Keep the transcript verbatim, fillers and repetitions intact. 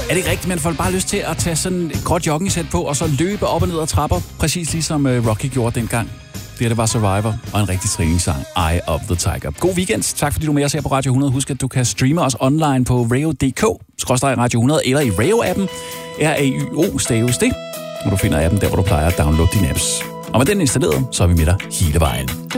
Er det ikke rigtigt, man får bare lyst til at tage sådan et gråt joggingsæt på, og så løbe op og ned ad trapper, præcis ligesom uh, Rocky gjorde dengang. Det, det var Survivor og en rigtig træningssang, Eye of the Tiger. God weekend. Tak fordi du er med os her på Radio hundrede. Husk, at du kan streame os online på radio punktum d k skråstreg radio hundrede eller i Rayo-appen. R A Y O staves det. Og du finder appen der, hvor du plejer at downloade dine apps. Og med den installeret, så er vi med dig hele vejen.